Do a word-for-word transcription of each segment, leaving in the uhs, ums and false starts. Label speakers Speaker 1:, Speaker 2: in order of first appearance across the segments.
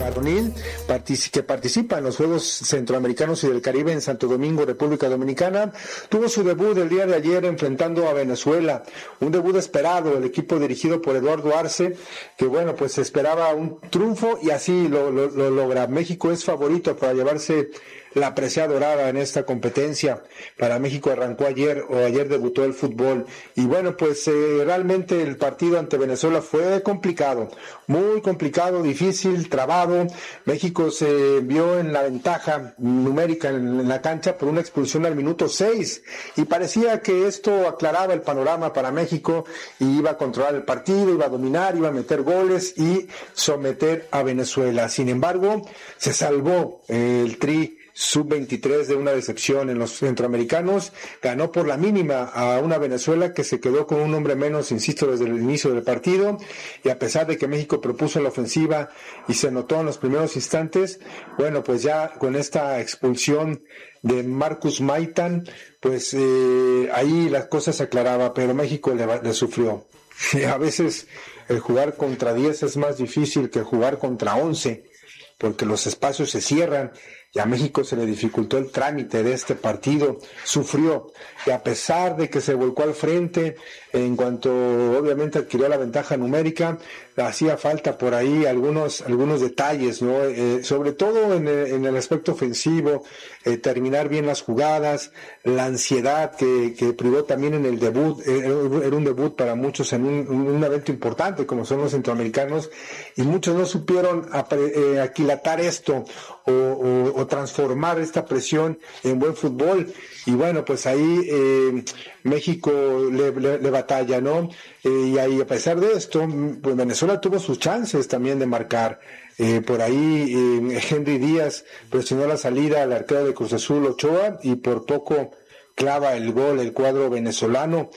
Speaker 1: varonil que participa en los Juegos Centroamericanos y del Caribe en Santo Domingo, República Dominicana, tuvo su debut el día de ayer enfrentando a Venezuela, un debut esperado, el equipo dirigido por Eduardo Arce, que bueno, pues esperaba un triunfo y así lo, lo, lo logra. México es favorito para llevarse la presea dorada en esta competencia. Para México arrancó ayer, o ayer debutó el fútbol, y bueno, pues eh, realmente el partido ante Venezuela fue complicado, muy complicado, difícil, trabado. México se vio en la ventaja numérica en, en la cancha por una expulsión al minuto seis, y parecía que esto aclaraba el panorama para México, y iba a controlar el partido, iba a dominar, iba a meter goles y someter a Venezuela. Sin embargo, se salvó eh, el Tri sub veintitrés de una decepción en los centroamericanos, ganó por la mínima a una Venezuela que se quedó con un hombre menos, insisto, desde el inicio del partido, y a pesar de que México propuso la ofensiva y se notó en los primeros instantes, bueno, pues ya con esta expulsión de Marcus Maitan, pues eh, ahí las cosas se aclaraba, pero México le, le sufrió. A veces el jugar contra diez es más difícil que jugar contra once, porque los espacios se cierran, y a México se le dificultó el trámite de este partido, sufrió, y a pesar de que se volcó al frente, en cuanto obviamente adquirió la ventaja numérica, hacía falta por ahí algunos algunos detalles, ¿no? Eh, sobre todo en el, en el aspecto ofensivo, eh, terminar bien las jugadas, la ansiedad que, que privó también en el debut, eh, era un debut para muchos en un, un evento importante como son los centroamericanos, y muchos no supieron apre, eh, aquilatar esto o, o, o transformar esta presión en buen fútbol, y bueno, pues ahí eh, México le, le, le batalla, ¿no? Eh, y ahí, a pesar de esto, pues Venezuela tuvo sus chances también de marcar. Eh, por ahí eh, Henry Díaz presionó la salida al arquero de Cruz Azul, Ochoa, y por poco clava el gol el cuadro venezolano.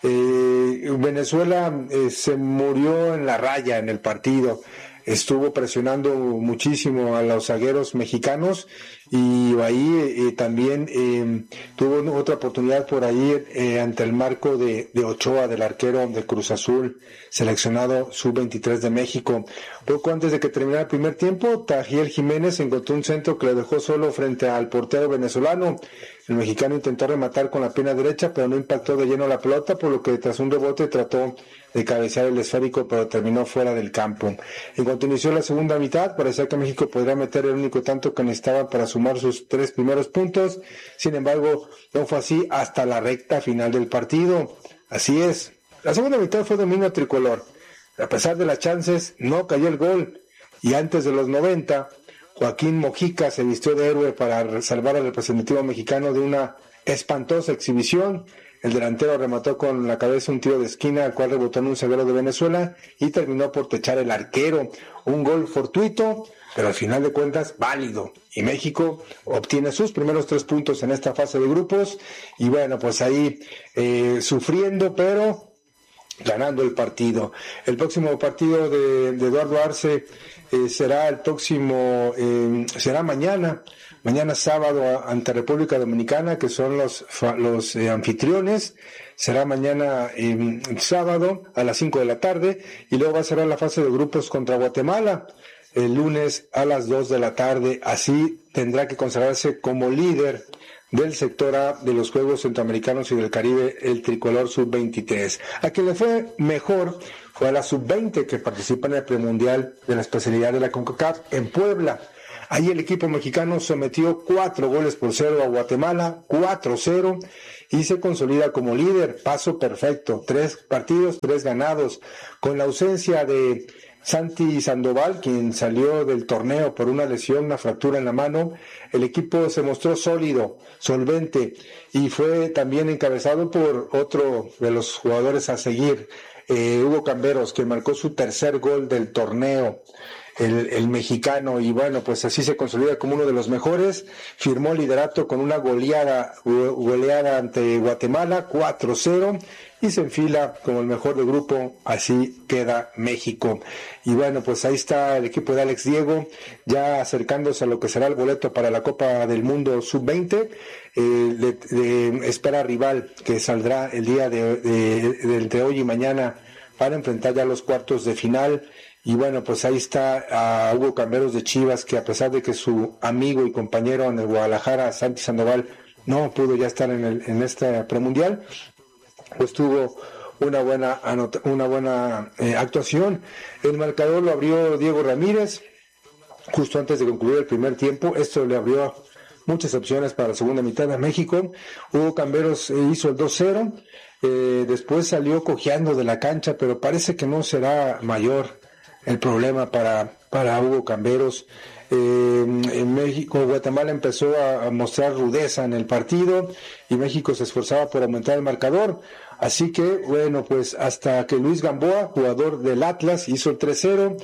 Speaker 1: Eh, Venezuela eh, se murió en la raya en el partido. Estuvo presionando muchísimo a los zagueros mexicanos, y ahí eh, también eh, tuvo otra oportunidad por ahí eh, ante el marco de, de Ochoa, del arquero de Cruz Azul, seleccionado sub veintitrés de México. Poco antes de que terminara el primer tiempo, Tajiel Jiménez encontró un centro que le dejó solo frente al portero venezolano. El mexicano intentó rematar con la pierna derecha, pero no impactó de lleno la pelota, por lo que tras un rebote trató de cabecear el esférico, pero terminó fuera del campo. En cuanto inició la segunda mitad, parecía que México podría meter el único tanto que necesitaba para sumar sus tres primeros puntos. Sin embargo, no fue así hasta la recta final del partido. Así es, la segunda mitad fue dominio tricolor. A pesar de las chances, no cayó el gol, y antes de los noventa, Joaquín Mojica se vistió de héroe para salvar al representativo mexicano de una espantosa exhibición. El delantero remató con la cabeza un tiro de esquina, al cual rebotó en un zaguero de Venezuela y terminó por techar el arquero. Un gol fortuito, pero al final de cuentas válido. Y México obtiene sus primeros tres puntos en esta fase de grupos. Y bueno, pues ahí eh, sufriendo, pero ganando el partido. El próximo partido de, de Eduardo Arce eh, será el próximo, eh, será mañana. Mañana sábado ante República Dominicana, que son los los eh, anfitriones. Será mañana eh, sábado a las cinco de la tarde, y luego va a cerrar la fase de grupos contra Guatemala el lunes a las dos de la tarde. Así tendrá que consagrarse como líder del sector A de los Juegos Centroamericanos y del Caribe el tricolor sub veintitrés. A quien le fue mejor fue a la sub veinte, que participa en el premundial de la especialidad de la CONCACAF en Puebla. Ahí el equipo mexicano sometió cuatro goles por cero a Guatemala, cuatro cero, y se consolida como líder. Paso perfecto, tres partidos, tres ganados. Con la ausencia de Santi Sandoval, quien salió del torneo por una lesión, una fractura en la mano, el equipo se mostró sólido, solvente, y fue también encabezado por otro de los jugadores a seguir, eh, Hugo Camberos, que marcó su tercer gol del torneo. El, el mexicano, y bueno, pues así se consolida como uno de los mejores. Firmó liderato con una goleada goleada ante Guatemala, cuatro cero, y se enfila como el mejor del grupo. Así queda México. Y bueno, pues ahí está el equipo de Alex Diego, ya acercándose a lo que será el boleto para la Copa del Mundo sub veinte. Eh, le, le espera rival que saldrá el día de, de, de entre hoy y mañana para enfrentar ya los cuartos de final. Y bueno, pues ahí está uh, Hugo Camberos de Chivas, que a pesar de que su amigo y compañero en el Guadalajara, Santi Sandoval, no pudo ya estar en, el, en este premundial, pues tuvo una buena anota- una buena eh, actuación. El marcador lo abrió Diego Ramírez justo antes de concluir el primer tiempo. Esto le abrió muchas opciones para la segunda mitad de México. Hugo Camberos eh, hizo el dos cero, eh, después salió cojeando de la cancha, pero parece que no será mayor el problema para, para Hugo Camberos. Eh, en México, Guatemala empezó a, a mostrar rudeza en el partido y México se esforzaba por aumentar el marcador. Así que, bueno, pues hasta que Luis Gamboa, jugador del Atlas, hizo el tres cero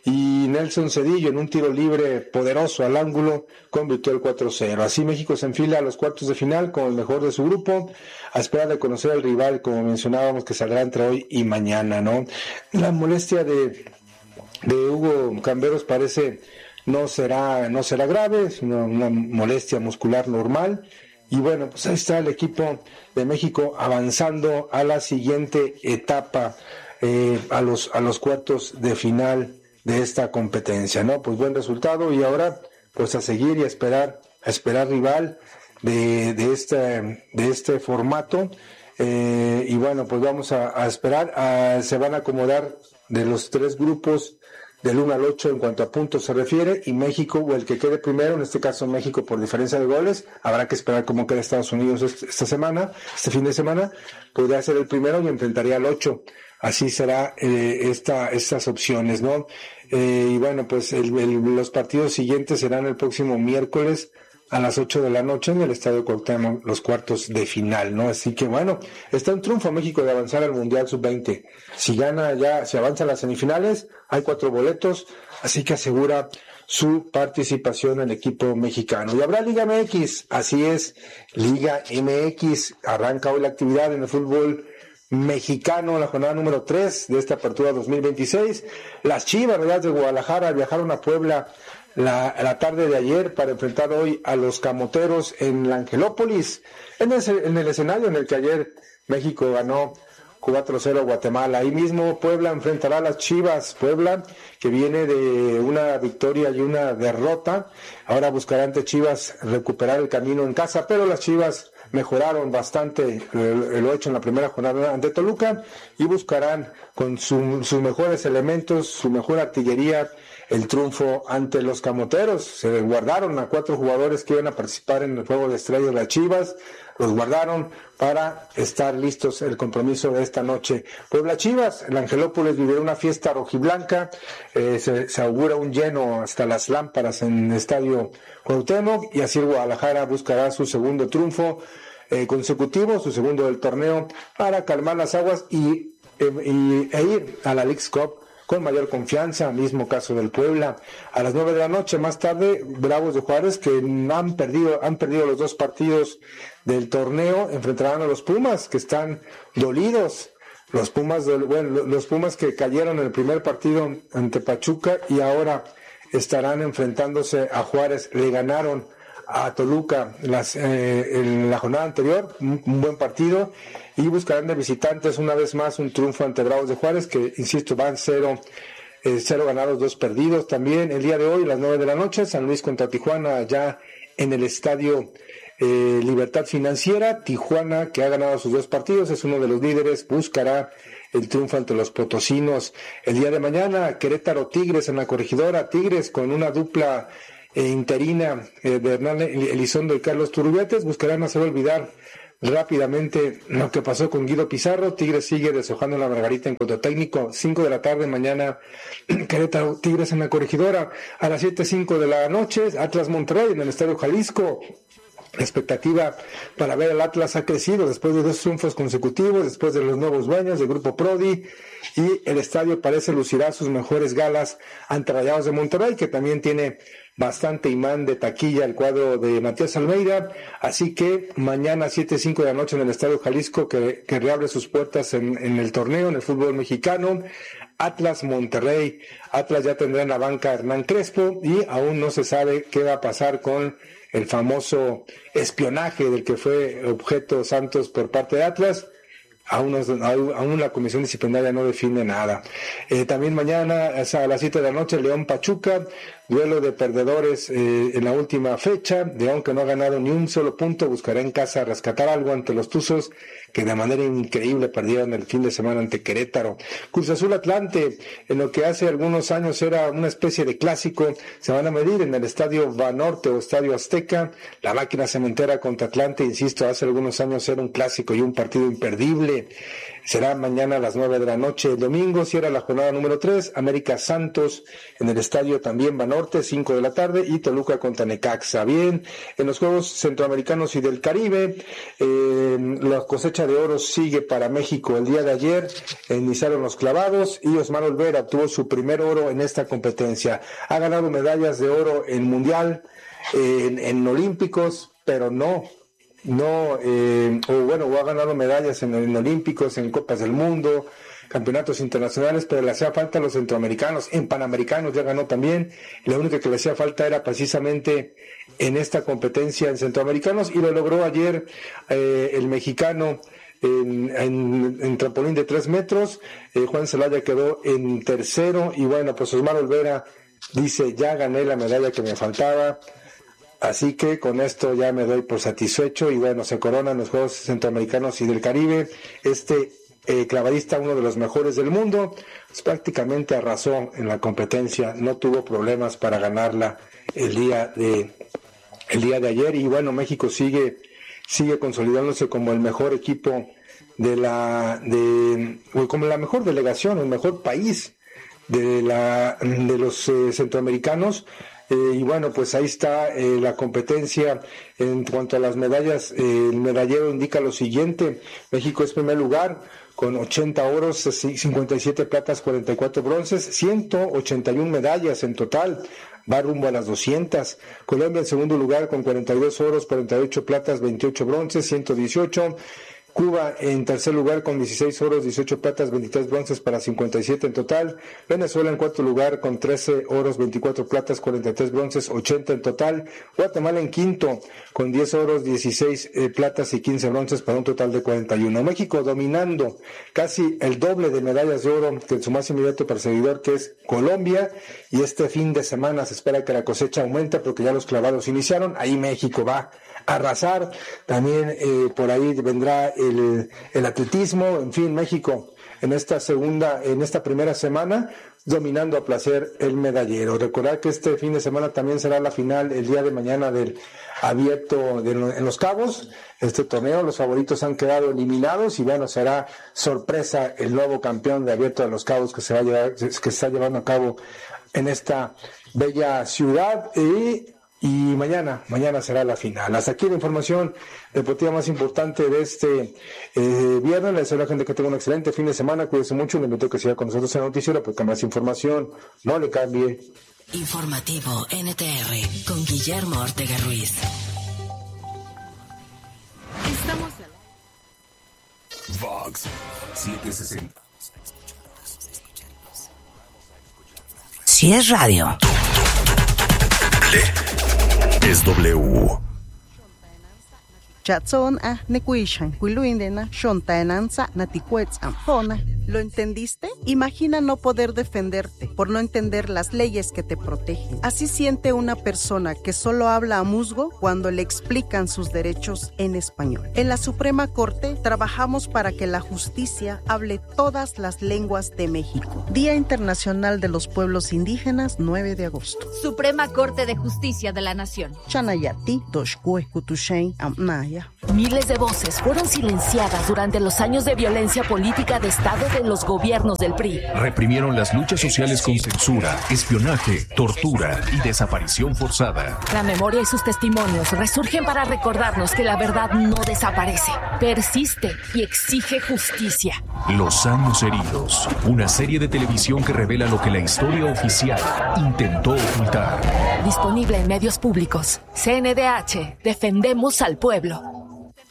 Speaker 1: y Nelson Cedillo en un tiro libre poderoso al ángulo convirtió el cuatro cero. Así México se enfila a los cuartos de final con el mejor de su grupo, a esperar de conocer al rival, como mencionábamos, que saldrá entre hoy y mañana, ¿no? La molestia de, de Hugo Camberos parece no será, no será grave, sino una molestia muscular normal. Y bueno, pues ahí está el equipo de México avanzando a la siguiente etapa, eh, a los a los cuartos de final de esta competencia, ¿no? Pues buen resultado y ahora pues a seguir y a esperar, a esperar rival de, de este de este formato. Eh, y bueno, pues vamos a, a esperar, a, se van a acomodar de los tres grupos del uno al ocho en cuanto a puntos se refiere, y México, o el que quede primero, en este caso México por diferencia de goles, habrá que esperar cómo queda Estados Unidos esta semana, este fin de semana, podría ser el primero y enfrentaría al ocho, así será eh, esta, estas opciones, ¿no? Eh, y bueno, pues el, el, los partidos siguientes serán el próximo miércoles a las ocho de la noche en el Estadio Cuauhtémoc, los cuartos de final, ¿no? Así que bueno, está un triunfo México de avanzar al Mundial sub veinte. Si gana ya, si avanza a las semifinales, hay cuatro boletos, así que asegura su participación en el equipo mexicano. Y habrá Liga M X, así es, Liga M X, arranca hoy la actividad en el fútbol mexicano, la jornada número tres de esta apertura dos mil veintiséis. Las Chivas Rayadas de Guadalajara viajaron a Puebla La, la tarde de ayer para enfrentar hoy a los Camoteros en la Angelópolis, en el, en el escenario en el que ayer México ganó cuatro cero a Guatemala. Ahí mismo Puebla enfrentará a las Chivas. Puebla, que viene de una victoria y una derrota, ahora buscará ante Chivas recuperar el camino en casa, pero las Chivas mejoraron bastante lo hecho en la primera jornada ante Toluca y buscarán con su, sus mejores elementos, su mejor artillería, el triunfo ante los Camoteros. Se guardaron a cuatro jugadores que iban a participar en el juego de estrellas de las Chivas, los guardaron para estar listos el compromiso de esta noche. Puebla Chivas, el Angelópolis vivirá una fiesta rojiblanca, eh, se, se augura un lleno hasta las lámparas en el Estadio Cuauhtémoc, y así el Guadalajara buscará su segundo triunfo eh, consecutivo, su segundo del torneo, para calmar las aguas y, eh, y e ir a la Leagues Cup con mayor confianza, mismo caso del Puebla. A las nueve de la noche, más tarde, Bravos de Juárez, que han perdido, han perdido los dos partidos del torneo, enfrentarán a los Pumas, que están dolidos. Los Pumas, bueno, los Pumas que cayeron en el primer partido ante Pachuca y ahora estarán enfrentándose a Juárez. Le ganaron a Toluca las, eh, en la jornada anterior, un, un buen partido, y buscarán de visitantes una vez más un triunfo ante Bravos de Juárez, que insisto van cero, eh, cero ganados, dos perdidos. También el día de hoy a las nueve de la noche, San Luis contra Tijuana, ya en el estadio eh, Libertad Financiera. Tijuana, que ha ganado sus dos partidos, es uno de los líderes, buscará el triunfo ante los potosinos. El día de mañana, Querétaro Tigres en la Corregidora, Tigres con una dupla Eh, interina eh, de Hernán Elizondo y Carlos Turbiates buscarán hacer olvidar rápidamente lo que pasó con Guido Pizarro. Tigres sigue deshojando la margarita en cuanto técnico. Cinco de la tarde mañana, Querétaro Tigres en la Corregidora. A las siete cinco de la noche, Atlas Monterrey en el Estadio Jalisco. La expectativa para ver al Atlas ha crecido después de dos triunfos consecutivos, después de los nuevos dueños del Grupo Prodi, y el estadio parece lucirá sus mejores galas ante Rayados de Monterrey, que también tiene bastante imán de taquilla el cuadro de Matías Almeida. Así que mañana siete cinco de la noche en el Estadio Jalisco, que, que reabre sus puertas en, en el torneo, en el fútbol mexicano, Atlas Monterrey. Atlas ya tendrá en la banca a Hernán Crespo y aún no se sabe qué va a pasar con el famoso espionaje del que fue objeto Santos por parte de Atlas. Aún, aún la comisión disciplinaria no define nada. Eh, también mañana a las siete de la noche, León Pachuca, duelo de perdedores eh, en la última fecha. León, que no ha ganado ni un solo punto, buscará en casa rescatar algo ante los Tuzos, que de manera increíble perdieron el fin de semana ante Querétaro. Cruz Azul Atlante, en lo que hace algunos años era una especie de clásico, se van a medir en el Estadio Banorte o Estadio Azteca. La Máquina Cementera contra Atlante, insisto, hace algunos años era un clásico y un partido imperdible. Será mañana a las nueve de la noche. El domingo cierra la jornada número tres, América Santos en el Estadio también Banorte, cinco de la tarde, y Toluca contra Necaxa. Bien, en los Juegos Centroamericanos y del Caribe, eh, la cosecha de oro sigue para México. El día de ayer iniciaron los clavados y Osmar Olvera obtuvo su primer oro en esta competencia. Ha ganado medallas de oro en Mundial, eh, en, en Olímpicos, pero no... no, eh, o bueno, o ha ganado medallas en, en Olímpicos, en Copas del Mundo, campeonatos internacionales, pero le hacía falta a los centroamericanos. En Panamericanos ya ganó también, y la única que le hacía falta era precisamente en esta competencia en centroamericanos, y lo logró ayer eh, el mexicano en, en, en trampolín de tres metros. eh, Juan Celaya quedó en tercero, y bueno, pues Osmar Olvera dice, ya gané la medalla que me faltaba. Así que con esto ya me doy por satisfecho, y bueno, se coronan los Juegos Centroamericanos y del Caribe. Este eh, clavadista, uno de los mejores del mundo, pues prácticamente arrasó en la competencia, no tuvo problemas para ganarla el día de el día de ayer. Y bueno, México sigue sigue consolidándose como el mejor equipo de la de o como la mejor delegación, el mejor país de la de los eh, centroamericanos. Eh, y bueno, pues ahí está eh, la competencia. En cuanto a las medallas, eh, el medallero indica lo siguiente: México es primer lugar con ochenta oros, cincuenta y siete platas, cuarenta y cuatro bronces, ciento ochenta y una medallas en total, va rumbo a las doscientas. Colombia en segundo lugar con cuarenta y dos oros, cuarenta y ocho platas, veintiocho bronces, ciento dieciocho. Cuba en tercer lugar con dieciséis oros, dieciocho platas, veintitrés bronces para cincuenta y siete en total. Venezuela en cuarto lugar con trece oros, veinticuatro platas, cuarenta y tres bronces, ochenta en total. Guatemala en quinto con diez oros, dieciséis eh, platas y quince bronces para un total de cuarenta y uno. México dominando casi el doble de medallas de oro que su más inmediato perseguidor, que es Colombia. Y este fin de semana se espera que la cosecha aumente porque ya los clavados iniciaron. Ahí México va a arrasar. También eh, por ahí vendrá el, el atletismo. En fin, México en esta segunda, en esta primera semana, dominando a placer el medallero. Recordar que este fin de semana también será la final el día de mañana del abierto de, en Los Cabos. Este torneo, los favoritos han quedado eliminados, y bueno, será sorpresa el nuevo campeón de abierto de Los Cabos que se va a llevar, que se está llevando a cabo en esta bella ciudad. Y Y mañana, mañana será la final. Hasta aquí la información deportiva más importante de este eh, viernes. Les deseo a la gente que tenga un excelente fin de semana. Cuídense mucho. Le invito a que siga con nosotros en el noticiero porque más información no le cambie.
Speaker 2: Informativo N T R con Guillermo Ortega Ruiz.
Speaker 3: Estamos
Speaker 4: Vox setecientos sesenta.
Speaker 2: Si es radio,
Speaker 4: es W.
Speaker 3: Chatson a Nekuishan, Quiluindena, Shontaenanza, Naticuetz, Ampona. ¿Lo entendiste? Imagina no poder defenderte por no entender las leyes que te protegen. Así siente una persona que solo habla a musgo cuando le explican sus derechos en español. En la Suprema Corte trabajamos para que la justicia hable todas las lenguas de México. Día Internacional de los Pueblos Indígenas, nueve de agosto.
Speaker 5: Suprema Corte de Justicia de la Nación.
Speaker 3: Chanayati, Doshkue, Kutushen, Amnaya.
Speaker 6: Miles de voces fueron silenciadas durante los años de violencia política de Estado de los gobiernos del P R I.
Speaker 4: Reprimieron las luchas sociales con censura, espionaje, tortura y desaparición forzada.
Speaker 6: La memoria y sus testimonios resurgen para recordarnos que la verdad no desaparece, persiste y exige justicia.
Speaker 4: Los años heridos, una serie de televisión que revela lo que la historia oficial intentó ocultar.
Speaker 6: Disponible en medios públicos. C N D H, defendemos al pueblo.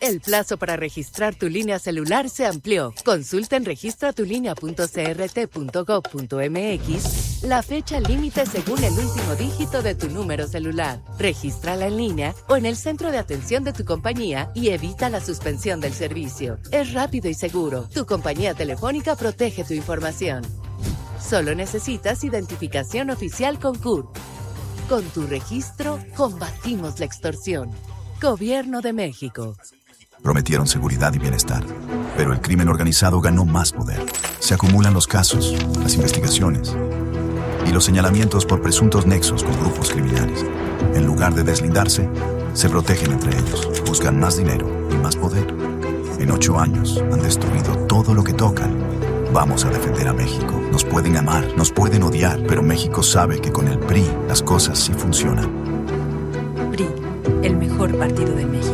Speaker 7: El plazo para registrar tu línea celular se amplió. Consulta en registra tu línea punto c r t punto gov punto m x la fecha límite según el último dígito de tu número celular. Regístrala en línea o en el centro de atención de tu compañía y evita la suspensión del servicio. Es rápido y seguro. Tu compañía telefónica protege tu información. Solo necesitas identificación oficial con C U R. Con tu registro, combatimos la extorsión. Gobierno de México.
Speaker 8: Prometieron seguridad y bienestar, pero el crimen organizado ganó más poder. Se acumulan los casos, las investigaciones y los señalamientos por presuntos nexos con grupos criminales. En lugar de deslindarse, se protegen entre ellos, buscan más dinero y más poder. En ocho años han destruido todo lo que tocan. Vamos a defender a México. Nos pueden amar, nos pueden odiar, pero México sabe que con el P R I las cosas sí funcionan.
Speaker 9: P R I, el mejor partido de México.